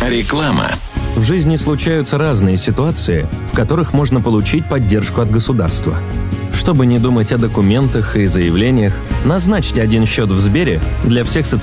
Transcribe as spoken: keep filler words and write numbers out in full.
Реклама. В жизни случаются разные ситуации, в которых можно получить поддержку от государства. Чтобы не думать о документах и заявлениях, назначьте один счет в Сбере для всех социальных